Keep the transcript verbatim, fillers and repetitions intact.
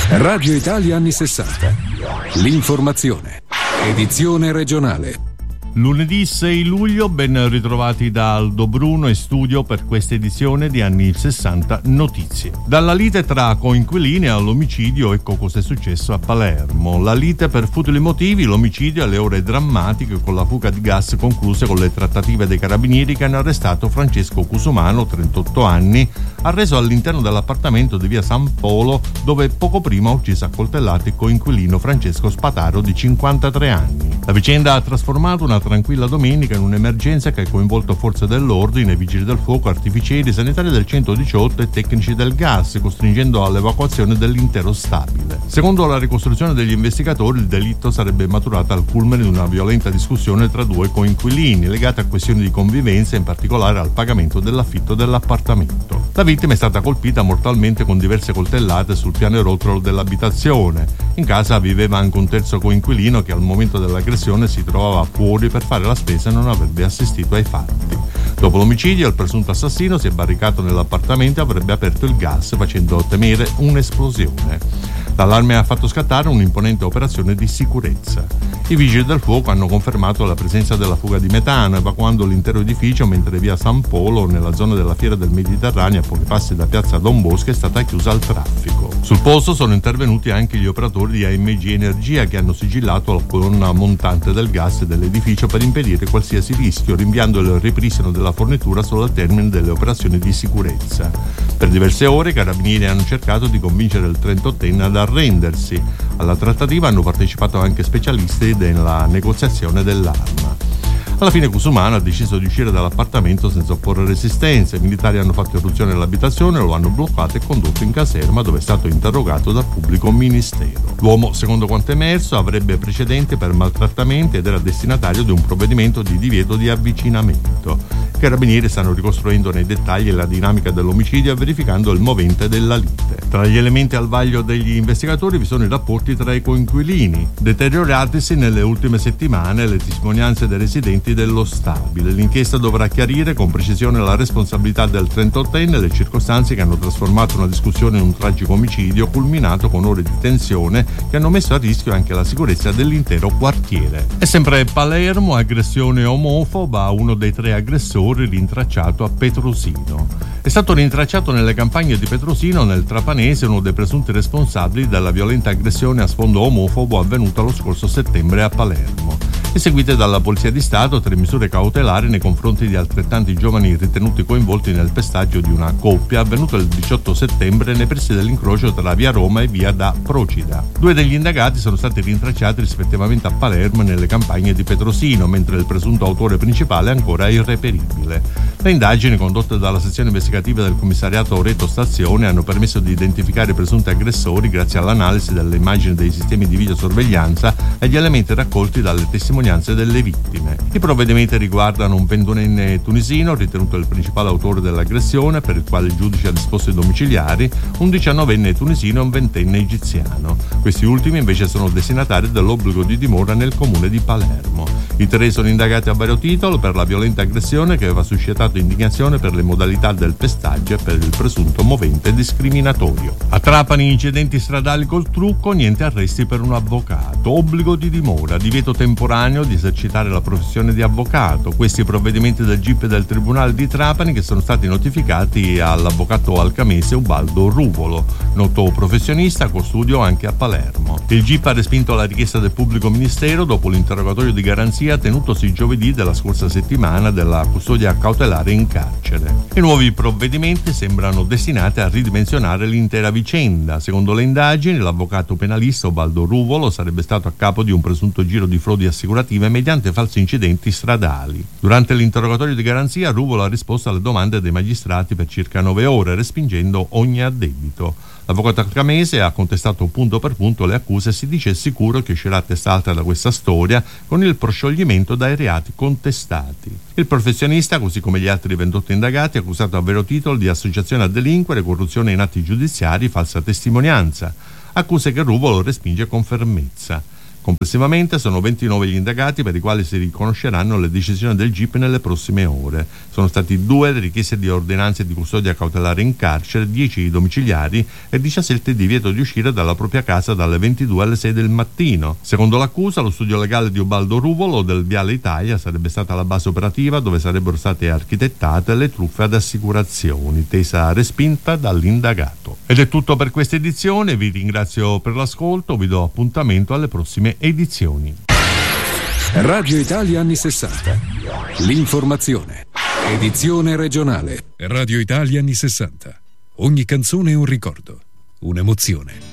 Radio Italia anni sessanta. L'informazione. Edizione regionale. Lunedì sei luglio, ben ritrovati da Aldo Bruno in studio per questa edizione di Anni sessanta Notizie. Dalla lite tra coinquilini all'omicidio, ecco cosa è successo a Palermo. La lite per futili motivi, l'omicidio alle ore drammatiche con la fuga di gas concluse con le trattative dei carabinieri che hanno arrestato Francesco Cusumano, trentotto anni, arreso all'interno dell'appartamento di via San Polo, dove poco prima ha ucciso a coltellate il coinquilino Francesco Spataro di cinquantatré anni. La vicenda ha trasformato una tranquilla domenica in un'emergenza che ha coinvolto forze dell'ordine, vigili del fuoco, artificieri, sanitari del centodiciotto e tecnici del gas, costringendo all'evacuazione dell'intero stabile. Secondo la ricostruzione degli investigatori, il delitto sarebbe maturato al culmine di una violenta discussione tra due coinquilini, legata a questioni di convivenza, in particolare al pagamento dell'affitto dell'appartamento. La vittima è stata colpita mortalmente con diverse coltellate sul pianerottolo dell'abitazione. In casa viveva anche un terzo coinquilino che al momento dell'aggressione si trovava fuori per fare la spesa e non avrebbe assistito ai fatti. Dopo l'omicidio, il presunto assassino si è barricato nell'appartamento e avrebbe aperto il gas, facendo temere un'esplosione. L'allarme ha fatto scattare un'imponente operazione di sicurezza. I vigili del fuoco hanno confermato la presenza della fuga di metano, evacuando l'intero edificio, mentre via San Polo, nella zona della Fiera del Mediterraneo, a pochi passi da piazza Don Bosco, è stata chiusa al traffico. Sul posto sono intervenuti anche gli operatori di A M G Energia, che hanno sigillato la colonna montante del gas dell'edificio per impedire qualsiasi rischio, rinviando il ripristino della fornitura solo al termine delle operazioni di sicurezza. Per diverse ore i carabinieri hanno cercato di convincere il trentottenne ad arrendersi. Alla trattativa hanno partecipato anche specialisti della negoziazione dell'arma. Alla fine Cusumano ha deciso di uscire dall'appartamento senza opporre resistenza. I militari hanno fatto irruzione nell'abitazione, lo hanno bloccato e condotto in caserma, dove è stato interrogato dal pubblico ministero. L'uomo, secondo quanto emerso, avrebbe precedenti per maltrattamenti ed era destinatario di un provvedimento di divieto di avvicinamento. I carabinieri stanno ricostruendo nei dettagli la dinamica dell'omicidio e verificando il movente della lite. Tra gli elementi al vaglio degli investigatori vi sono i rapporti tra i coinquilini, deterioratisi nelle ultime settimane, le testimonianze dei residenti dello stabile. L'inchiesta dovrà chiarire con precisione la responsabilità del trentottenne e le circostanze che hanno trasformato una discussione in un tragico omicidio culminato con ore di tensione che hanno messo a rischio anche la sicurezza dell'intero quartiere. E sempre Palermo, aggressione omofoba a uno dei tre aggressori rintracciato a Petrosino. È stato rintracciato nelle campagne di Petrosino, nel Trapanese, uno dei presunti responsabili della violenta aggressione a sfondo omofobo avvenuta lo scorso settembre a Palermo. Eseguite dalla Polizia di Stato tre misure cautelari nei confronti di altrettanti giovani ritenuti coinvolti nel pestaggio di una coppia avvenuto il diciotto settembre nei pressi dell'incrocio tra via Roma e via da Procida. Due degli indagati sono stati rintracciati rispettivamente a Palermo e nelle campagne di Petrosino, mentre il presunto autore principale è ancora irreperibile. Le indagini condotte dalla sezione investigativa del commissariato Oreto Stazione hanno permesso di identificare i presunti aggressori grazie all'analisi delle immagini dei sistemi di videosorveglianza e gli elementi raccolti dalle testimonianze delle vittime. I provvedimenti riguardano un ventunenne tunisino ritenuto il principale autore dell'aggressione, per il quale il giudice ha disposto i domiciliari, un diciannovenne tunisino e un ventenne egiziano. Questi ultimi invece sono destinatari dell'obbligo di dimora nel comune di Palermo. I tre sono indagati a vario titolo per la violenta aggressione che aveva suscitato indignazione per le modalità del pestaggio e per il presunto movente discriminatorio. A Trapani incidenti stradali col trucco, niente arresti per un avvocato. Obbligo di dimora, divieto temporaneo di esercitare la professione di avvocato. Questi provvedimenti del G I P e del Tribunale di Trapani che sono stati notificati all'avvocato alcamese Ubaldo Ruvolo, noto professionista con studio anche a Palermo. Il G I P ha respinto la richiesta del pubblico ministero dopo l'interrogatorio di garanzia tenutosi giovedì della scorsa settimana della custodia cautelare in carcere. I nuovi provvedimenti sembrano destinati a ridimensionare l'intera vicenda. Secondo le indagini, l'avvocato penalista Ubaldo Ruvolo sarebbe stato a capo di un presunto giro di frodi assicurative mediante falsi incidenti stradali. Durante l'interrogatorio di garanzia, Ruvolo ha risposto alle domande dei magistrati per circa nove ore, respingendo ogni addebito. L'avvocato alcamese ha contestato punto per punto le accuse e si dice sicuro che uscirà a testa alta da questa storia con il proscioglimento dai reati contestati. Il professionista, così come gli altri ventotto indagati, è accusato a vero titolo di associazione a delinquere, corruzione in atti giudiziari, falsa testimonianza, accuse che Ruvolo respinge con fermezza. Complessivamente sono ventinove gli indagati per i quali si riconosceranno le decisioni del G I P nelle prossime ore. Sono stati due le richieste di ordinanze di custodia cautelare in carcere, dieci domiciliari e diciassette di divieto di uscire dalla propria casa dalle ventidue alle sei del mattino. Secondo l'accusa, lo studio legale di Ubaldo Ruvolo del Viale Italia sarebbe stata la base operativa dove sarebbero state architettate le truffe ad assicurazioni, tesa respinta dall'indagato. Ed è tutto per questa edizione, vi ringrazio per l'ascolto, vi do appuntamento alle prossime edizioni. Radio Italia anni sessanta. L'informazione. Edizione regionale. Radio Italia anni sessanta. Ogni canzone è un ricordo, un'emozione.